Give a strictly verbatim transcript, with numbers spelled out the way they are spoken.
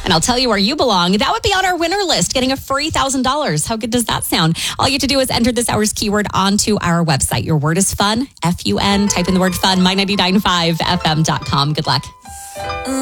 And I'll tell you where you belong. That would be on our winner list, getting a free one thousand dollars. How good does that sound? All you have to do is enter this hour's keyword onto our website. Your word is fun, F U N. Type in the word fun, my nine nine five F M dot com. Good luck.